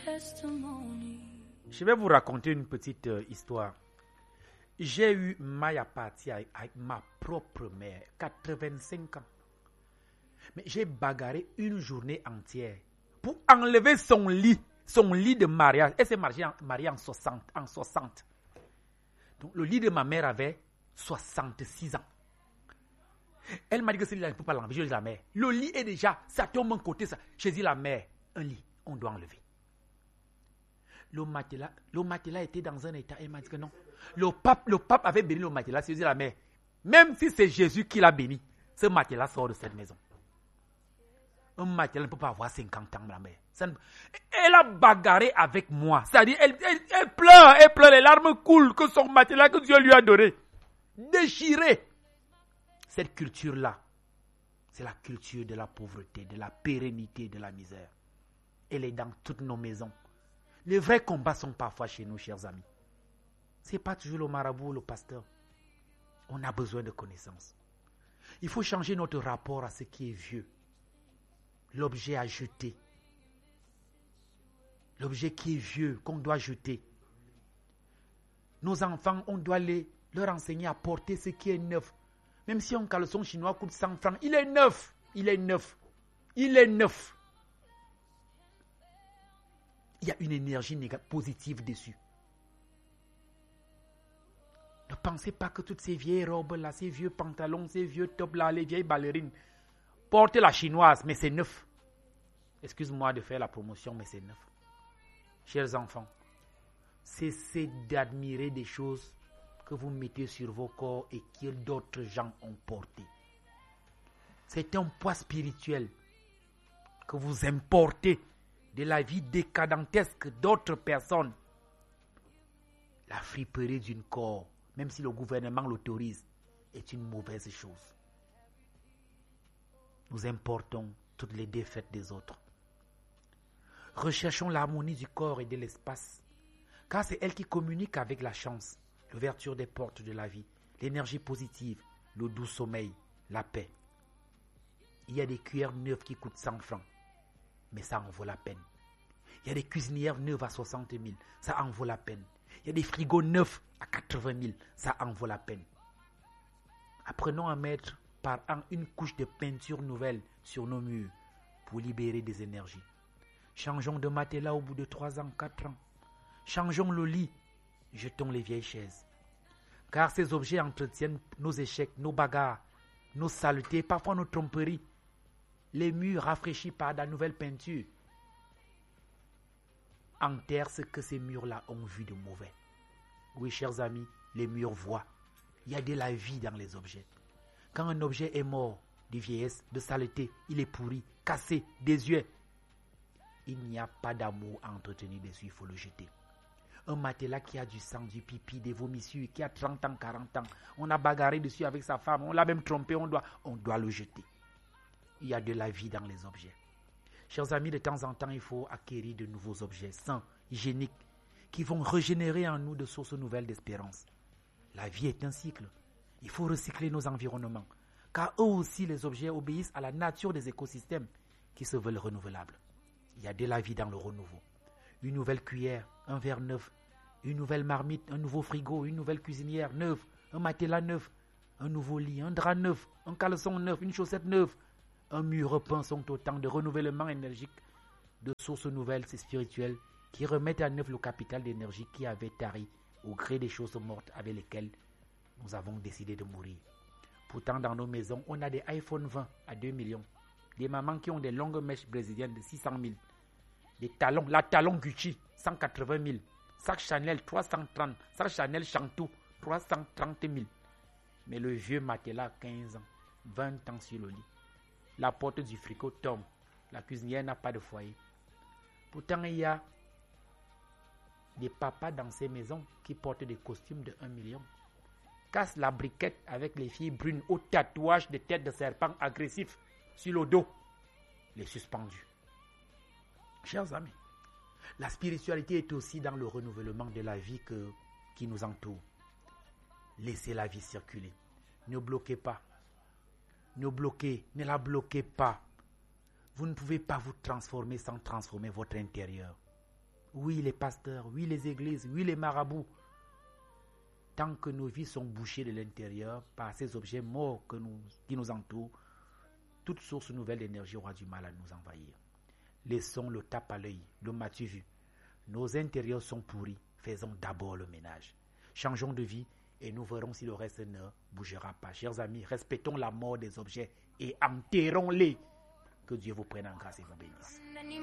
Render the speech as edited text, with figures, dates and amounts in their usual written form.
Je vais vous raconter une petite histoire. J'ai eu maille à partir avec ma propre mère, 85 ans. Mais j'ai bagarré une journée entière pour enlever son lit de mariage. Elle s'est mariée en 60. Donc le lit de ma mère avait 66 ans. Elle m'a dit que ce lit-là ne peut pas l'enlever. Je dis la mère, le lit est déjà, ça tombe un côté. Ça. Je dis la mère, un lit, on doit enlever. Le matelas était dans un état. Elle m'a dit que non. Le pape avait béni le matelas. Je dis la mère, même si c'est Jésus qui l'a béni, ce matelas sort de cette maison. Un matelas ne peut pas avoir 50 ans, la mère. Elle a bagarré avec moi. C'est-à-dire, elle pleure, les larmes coulent que son matelas que Dieu lui a donné. Déchiré. Cette culture-là, c'est la culture de la pauvreté, de la pérennité, de la misère. Elle est dans toutes nos maisons. Les vrais combats sont parfois chez nous, chers amis. Ce n'est pas toujours le marabout ou le pasteur. On a besoin de connaissances. Il faut changer notre rapport à ce qui est vieux. L'objet à jeter. L'objet qui est vieux, qu'on doit jeter. Nos enfants, on doit leur enseigner à porter ce qui est neuf. Même si un caleçon chinois coûte 100 francs, il est neuf. Il est neuf. Il est neuf. Il y a une énergie positive dessus. Ne pensez pas que toutes ces vieilles robes-là, ces vieux pantalons, ces vieux tops-là, les vieilles ballerines, portez la chinoise, mais c'est neuf. Excuse-moi de faire la promotion, mais c'est neuf. Chers enfants, cessez d'admirer des choses que vous mettez sur vos corps et que d'autres gens ont porté. C'est un poids spirituel que vous importez de la vie décadentesque d'autres personnes. La friperie d'un corps, même si le gouvernement l'autorise, est une mauvaise chose. Nous importons toutes les défaites des autres. Recherchons l'harmonie du corps et de l'espace, car c'est elle qui communique avec la chance, l'ouverture des portes de la vie, l'énergie positive, le doux sommeil, la paix. Il y a des cuillères neuves qui coûtent 100 francs, mais ça en vaut la peine. Il y a des cuisinières neuves à 60 000, ça en vaut la peine. Il y a des frigos neufs à 80 000, ça en vaut la peine. Apprenons à mettre par an une couche de peinture nouvelle sur nos murs pour libérer des énergies. Changeons de matelas au bout de 3 ans, 4 ans. Changeons le lit, jetons les vieilles chaises. Car ces objets entretiennent nos échecs, nos bagarres, nos saletés, parfois nos tromperies. Les murs rafraîchis par la nouvelle peinture enterrent ce que ces murs-là ont vu de mauvais. Oui, chers amis, les murs voient. Il y a de la vie dans les objets. Quand un objet est mort de vieillesse, de saleté, il est pourri, cassé, désuet, il n'y a pas d'amour à entretenir dessus, il faut le jeter. Un matelas qui a du sang, du pipi, des vomissures, qui a 30 ans, 40 ans, on a bagarré dessus avec sa femme, on l'a même trompé, on doit le jeter. Il y a de la vie dans les objets. Chers amis, de temps en temps, il faut acquérir de nouveaux objets sains, hygiéniques, qui vont régénérer en nous de sources nouvelles d'espérance. La vie est un cycle. Il faut recycler nos environnements, car eux aussi, les objets obéissent à la nature des écosystèmes qui se veulent renouvelables. Il y a de la vie dans le renouveau. Une nouvelle cuillère, un verre neuf, une nouvelle marmite, un nouveau frigo, une nouvelle cuisinière neuve, un matelas neuf, un nouveau lit, un drap neuf, un caleçon neuf, une chaussette neuve, un mur repeint sont autant de renouvellements énergiques, de sources nouvelles et spirituelles qui remettent à neuf le capital d'énergie qui avait tari au gré des choses mortes avec lesquelles nous avons décidé de mourir. Pourtant, dans nos maisons, on a des iPhone 20 à 2 millions. Des mamans qui ont des longues mèches brésiliennes de 600 000. Des talons, la talon Gucci, 180 000. Sac Chanel, 330. Sac Chanel Chantou, 330 000. Mais le vieux matelas, 15 ans, 20 ans sur le lit. La porte du frigo tombe. La cuisinière n'a pas de foyer. Pourtant, il y a des papas dans ces maisons qui portent des costumes de 1 million. Cassent la briquette avec les filles brunes au tatouage de têtes de serpent agressifs sur le dos. Les suspendus. Chers amis, la spiritualité est aussi dans le renouvellement de la vie qui nous entoure. Laissez la vie circuler. Ne bloquez pas. Ne la bloquez pas. Vous ne pouvez pas vous transformer sans transformer votre intérieur. oui les pasteurs, oui les églises, oui les marabouts. Tant que nos vies sont bouchées de l'intérieur par ces objets morts qui nous entourent, toute source nouvelle d'énergie aura du mal à nous envahir. Laissons le tape à l'œil, le m'as-tu vu. Nos intérieurs sont pourris, faisons d'abord le ménage. Changeons de vie et nous verrons si le reste ne bougera pas. Chers amis, respectons la mort des objets et enterrons-les. Que Dieu vous prenne en grâce et vous bénisse.